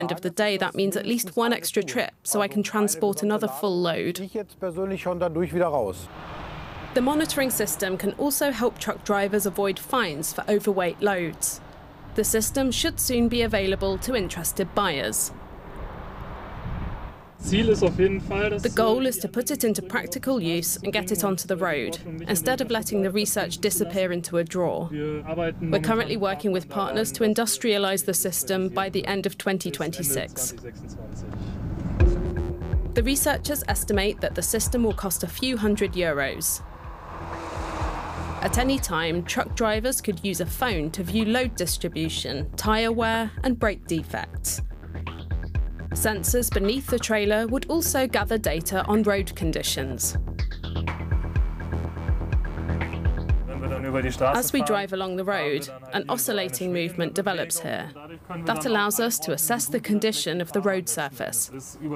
end of the day, that means at least one extra trip, so I can transport another full load. The monitoring system can also help truck drivers avoid fines for overweight loads. The system should soon be available to interested buyers. The goal is to put it into practical use and get it onto the road, instead of letting the research disappear into a drawer. We're currently working with partners to industrialize the system by the end of 2026. The researchers estimate that the system will cost a few €100. At any time, truck drivers could use a phone to view load distribution, tyre wear, and brake defects. Sensors beneath the trailer would also gather data on road conditions. As we drive along the road, an oscillating movement develops here. That allows us to assess the condition of the road surface.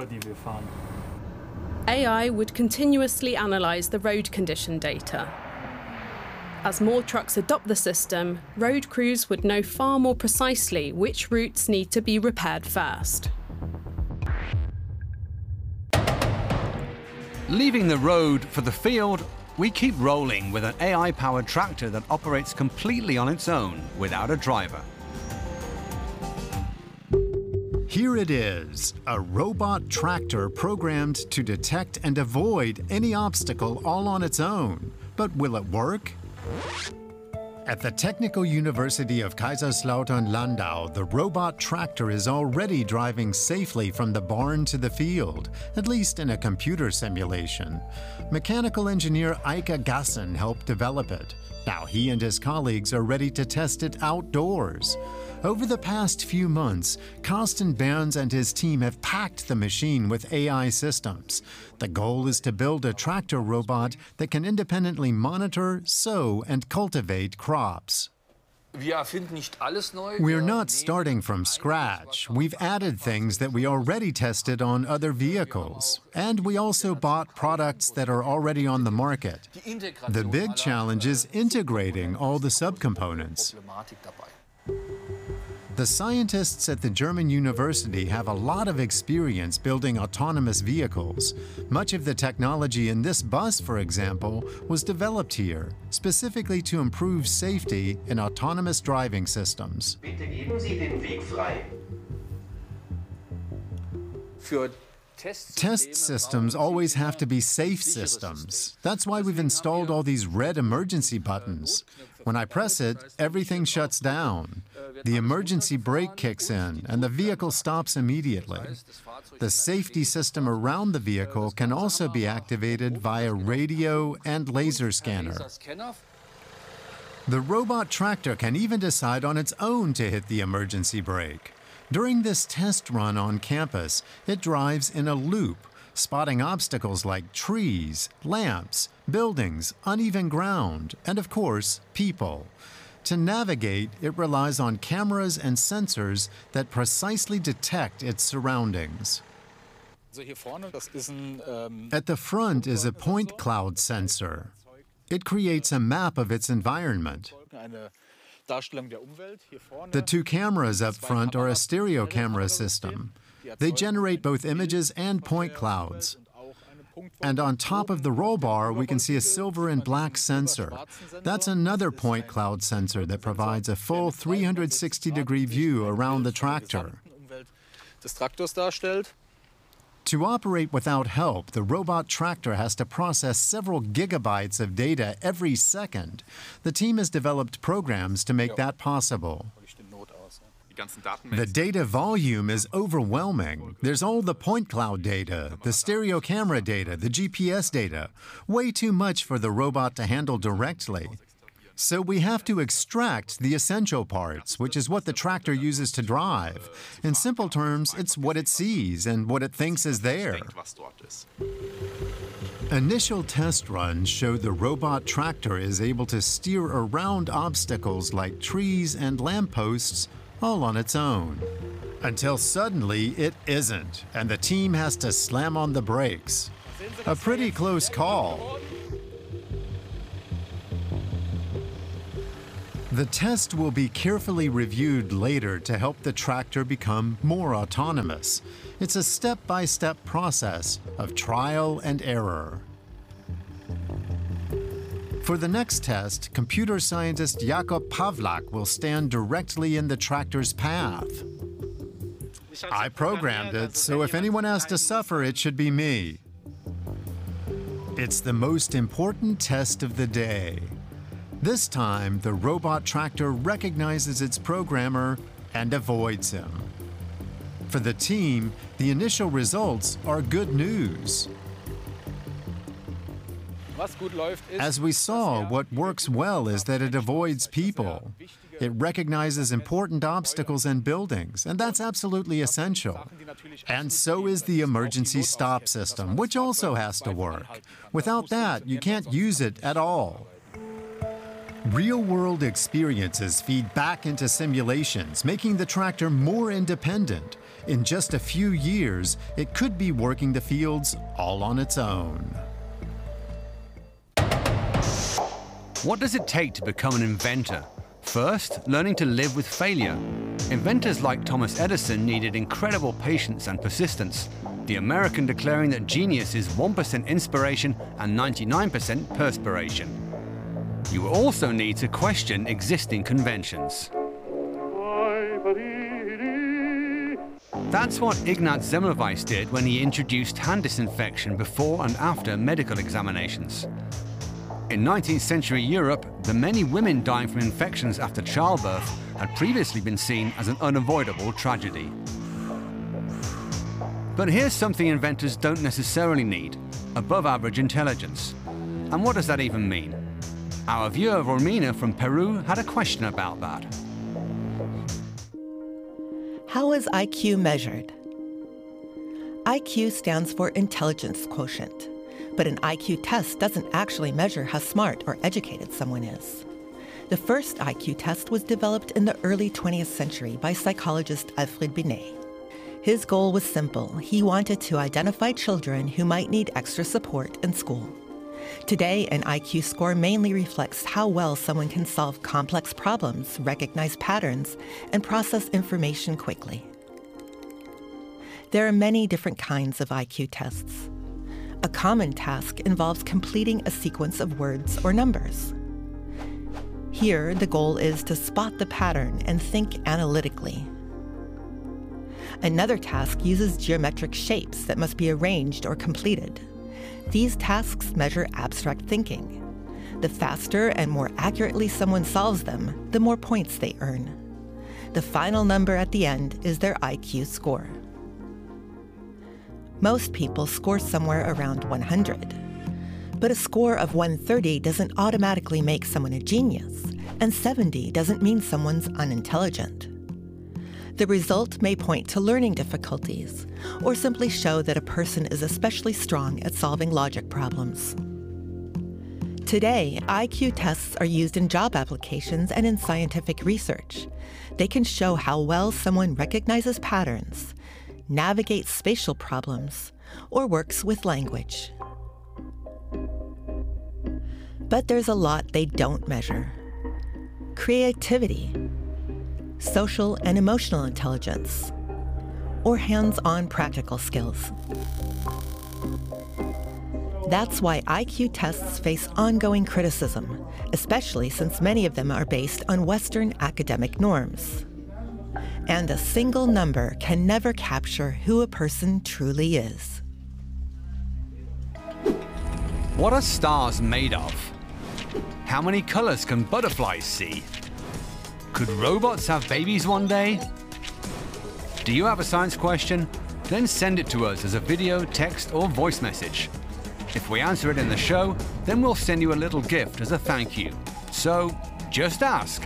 AI would continuously analyze the road condition data. As more trucks adopt the system, road crews would know far more precisely which routes need to be repaired first. Leaving the road for the field, we keep rolling with an AI-powered tractor that operates completely on its own, without a driver. Here it is, a robot tractor programmed to detect and avoid any obstacle all on its own. But will it work? At the Technical University of Kaiserslautern-Landau, the robot tractor is already driving safely from the barn to the field, at least in a computer simulation. Mechanical engineer Eike Gassen helped develop it. Now he and his colleagues are ready to test it outdoors. Over the past few months, Carsten Berns and his team have packed the machine with AI systems. The goal is to build a tractor robot that can independently monitor, sow, and cultivate crops. We're not starting from scratch. We've added things that we already tested on other vehicles. And we also bought products that are already on the market. The big challenge is integrating all the subcomponents. The scientists at the German university have a lot of experience building autonomous vehicles. Much of the technology in this bus, for example, was developed here, specifically to improve safety in autonomous driving systems. Test systems always have to be safe systems. That's why we've installed all these red emergency buttons. When I press it, everything shuts down. The emergency brake kicks in, and the vehicle stops immediately. The safety system around the vehicle can also be activated via radio and laser scanner. The robot tractor can even decide on its own to hit the emergency brake. During this test run on campus, it drives in a loop, spotting obstacles like trees, lamps, buildings, uneven ground, and of course, people. To navigate, it relies on cameras and sensors that precisely detect its surroundings. At the front is a point cloud sensor. It creates a map of its environment. The two cameras up front are a stereo camera system. They generate both images and point clouds. And on top of the roll bar, we can see a silver and black sensor. That's another point cloud sensor that provides a full 360-degree view around the tractor. To operate without help, the robot tractor has to process several gigabytes of data every second. The team has developed programs to make that possible. The data volume is overwhelming. There's all the point cloud data, the stereo camera data, the GPS data. Way too much for the robot to handle directly. So we have to extract the essential parts, which is what the tractor uses to drive. In simple terms, it's what it sees and what it thinks is there. Initial test runs show the robot tractor is able to steer around obstacles like trees and lampposts all on its own. Until suddenly it isn't, and the team has to slam on the brakes. A pretty close call. The test will be carefully reviewed later to help the tractor become more autonomous. It's a step-by-step process of trial and error. For the next test, computer scientist Jakub Pawlak will stand directly in the tractor's path. I programmed it, so if anyone has to suffer, it should be me. It's the most important test of the day. This time, the robot tractor recognizes its programmer and avoids him. For the team, the initial results are good news. As we saw, what works well is that it avoids people. It recognizes important obstacles and buildings, and that's absolutely essential. And so is the emergency stop system, which also has to work. Without that, you can't use it at all. Real-world experiences feed back into simulations, making the tractor more independent. In just a few years, it could be working the fields all on its own. What does it take to become an inventor? First, learning to live with failure. Inventors like Thomas Edison needed incredible patience and persistence, the American declaring that genius is 1% inspiration and 99% perspiration. You also need to question existing conventions. That's what Ignaz Semmelweis did when he introduced hand disinfection before and after medical examinations. In 19th century Europe, the many women dying from infections after childbirth had previously been seen as an unavoidable tragedy. But here's something inventors don't necessarily need: above-average intelligence. And what does that even mean? Our viewer Romina from Peru had a question about that. How is IQ measured? IQ stands for intelligence quotient. But an IQ test doesn't actually measure how smart or educated someone is. The first IQ test was developed in the early 20th century by psychologist Alfred Binet. His goal was simple. He wanted to identify children who might need extra support in school. Today, an IQ score mainly reflects how well someone can solve complex problems, recognize patterns, and process information quickly. There are many different kinds of IQ tests. A common task involves completing a sequence of words or numbers. Here, the goal is to spot the pattern and think analytically. Another task uses geometric shapes that must be arranged or completed. These tasks measure abstract thinking. The faster and more accurately someone solves them, the more points they earn. The final number at the end is their IQ score. Most people score somewhere around 100. But a score of 130 doesn't automatically make someone a genius, and 70 doesn't mean someone's unintelligent. The result may point to learning difficulties, or simply show that a person is especially strong at solving logic problems. Today, IQ tests are used in job applications and in scientific research. They can show how well someone recognizes patterns, navigates spatial problems, or works with language. But there's a lot they don't measure. Creativity, social and emotional intelligence, or hands-on practical skills. That's why IQ tests face ongoing criticism, especially since many of them are based on Western academic norms. And a single number can never capture who a person truly is. What are stars made of? How many colors can butterflies see? Could robots have babies one day? Do you have a science question? Then send it to us as a video, text, or voice message. If we answer it in the show, then we'll send you a little gift as a thank you. So, just ask.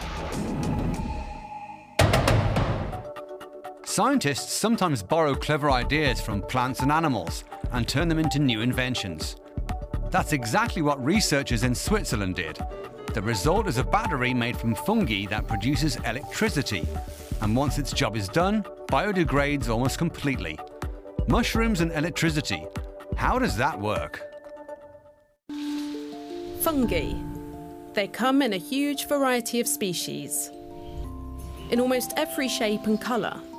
Scientists sometimes borrow clever ideas from plants and animals and turn them into new inventions. That's exactly what researchers in Switzerland did. The result is a battery made from fungi that produces electricity, and once its job is done, biodegrades almost completely. Mushrooms and electricity. How does that work? Fungi. They come in a huge variety of species, in almost every shape and colour.